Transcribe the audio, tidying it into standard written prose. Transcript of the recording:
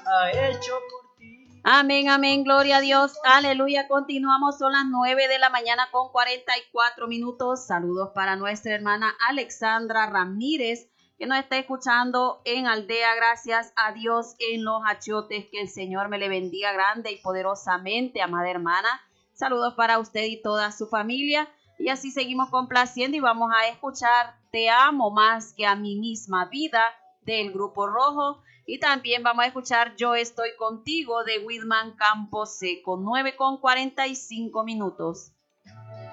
ha hecho por ti. Amén, amén, gloria a Dios, aleluya. Continuamos, son las 9 de la mañana con 44 minutos. Saludos para nuestra hermana Alexandra Ramírez, que nos está escuchando en Aldea. Gracias a Dios en Los Achiotes. Que el Señor me le bendiga grande y poderosamente, amada hermana. Saludos para usted y toda su familia. Y así seguimos complaciendo y vamos a escuchar Te amo más que a mi misma vida, del Grupo Rojo. Y también vamos a escuchar Yo estoy contigo, de Whitman Campo Seco. 9 con 45 minutos.